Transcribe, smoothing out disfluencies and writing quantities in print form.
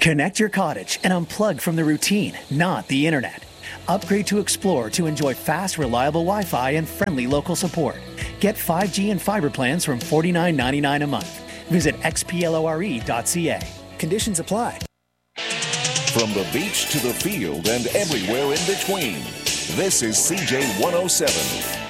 Connect your cottage and unplug from the routine, not the internet. Upgrade to Explore to enjoy fast, reliable Wi-Fi and friendly local support. Get 5G and fiber plans from $49.99 a month. Visit xplore.ca. Conditions apply. From the beach to the field and everywhere in between, this is CJ 107.